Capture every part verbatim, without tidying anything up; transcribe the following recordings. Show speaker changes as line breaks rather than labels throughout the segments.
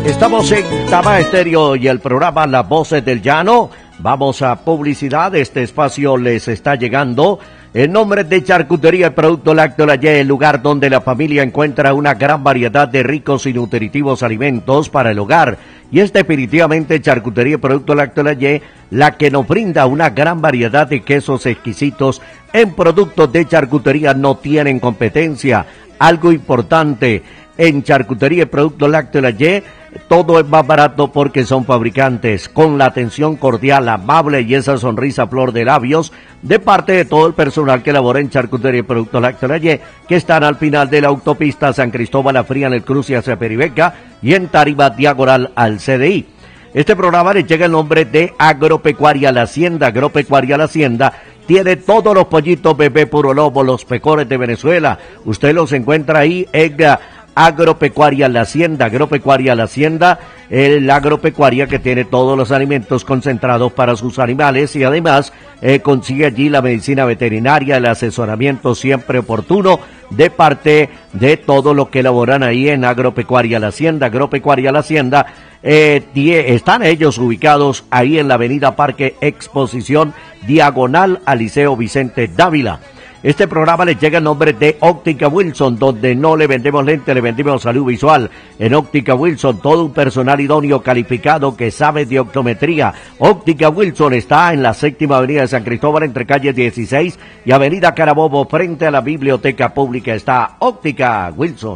Estamos en Tama Estéreo y el programa Las Voces del Llano. Vamos a publicidad. Este espacio les está llegando en nombre de Charcutería El Producto Lácteo La Y, el lugar donde la familia encuentra una gran variedad de ricos y nutritivos alimentos para el hogar. Y es definitivamente Charcutería El Producto Lácteo La Y la que nos brinda una gran variedad de quesos exquisitos. En productos de charcutería no tienen competencia. Algo importante, en Charcutería El Producto Lácteo La Y todo es más barato porque son fabricantes, con la atención cordial, amable y esa sonrisa flor de labios de parte de todo el personal que labora en Charcutería y Producto Lácteo La Y, que están al final de la autopista San Cristóbal a Fría en el cruce hacia Peribeca y en Tarima diagonal al C D I. Este programa le llega el nombre de Agropecuaria La Hacienda. Agropecuaria La Hacienda tiene todos los pollitos bebé puro lobo, los pecores de Venezuela. Usted los encuentra ahí en Agropecuaria La Hacienda, Agropecuaria La Hacienda, el agropecuaria que tiene todos los alimentos concentrados para sus animales y además eh, consigue allí la medicina veterinaria, el asesoramiento siempre oportuno de parte de todo lo que elaboran ahí en Agropecuaria La Hacienda. Agropecuaria La Hacienda, eh, die, están ellos ubicados ahí en la avenida Parque Exposición, diagonal al Liceo Vicente Dávila. Este programa les llega en nombre de Óptica Wilson, donde no le vendemos lente, le vendemos salud visual. En Óptica Wilson, todo un personal idóneo calificado que sabe de optometría. Óptica Wilson está en la séptima avenida de San Cristóbal, entre calle dieciséis y avenida Carabobo, frente a la Biblioteca Pública. Está Óptica Wilson.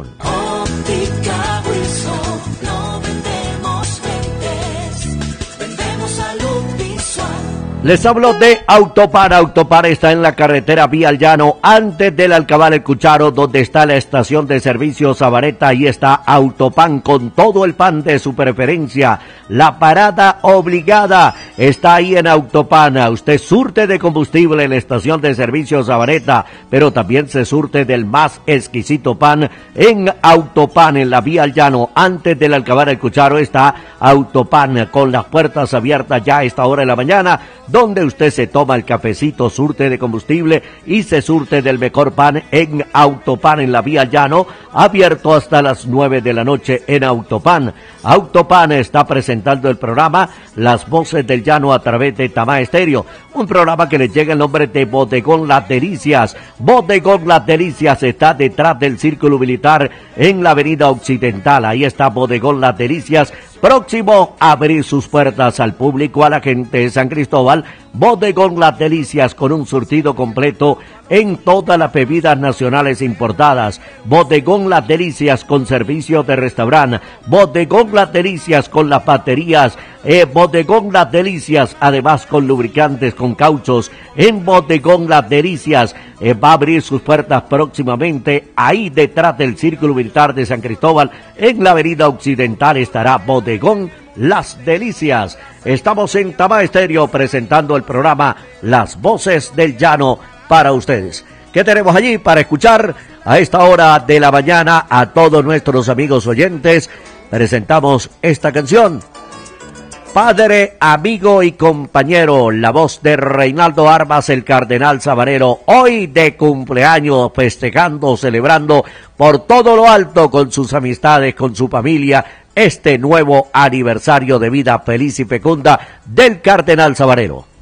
Óptica Wilson, no vendemos lentes, vendemos salud visual.
Les hablo de Autopar. Autopar está en la carretera Vía al Llano, antes del Alcabal El Cucharo, donde está la estación de servicio Sabaneta. Ahí está Autopan con todo el pan de su preferencia. La parada obligada está ahí en Autopan. Usted surte de combustible en la estación de servicio Sabaneta, pero también se surte del más exquisito pan en Autopan, en la Vía al Llano. Antes del Alcabal El Cucharo está Autopan, con las puertas abiertas ya a esta hora de la mañana, donde usted se toma el cafecito, surte de combustible y se surte del mejor pan en Autopan, en la Vía Llano, abierto hasta las nueve de la noche en Autopan. Autopan está presentando el programa Las Voces del Llano a través de Tama Estéreo, un programa que le llega el nombre de Bodegón Las Delicias. Bodegón Las Delicias está detrás del Círculo Militar en la avenida Occidental. Ahí está Bodegón Las Delicias, próximo a abrir sus puertas al público, a la gente de San Cristóbal. Bodegón Las Delicias, con un surtido completo en todas las bebidas nacionales importadas. Bodegón Las Delicias, con servicio de restaurante. Bodegón Las Delicias, con las baterías. Eh, Bodegón Las Delicias, además con lubricantes, con cauchos. En Bodegón Las Delicias eh, va a abrir sus puertas próximamente. Ahí detrás del Círculo Militar de San Cristóbal, en la avenida Occidental, estará Bodegón Las Delicias. Estamos en Tama Estéreo presentando el programa Las Voces del Llano para ustedes. ¿Qué tenemos allí para escuchar a esta hora de la mañana a todos nuestros amigos oyentes? Presentamos esta canción. Padre, amigo y compañero, la voz de Reinaldo Armas, el Cardenal Sabanero, hoy de cumpleaños, festejando, celebrando por todo lo alto con sus amistades, con su familia, este nuevo aniversario de vida feliz y fecunda del Cardenal Sabanero.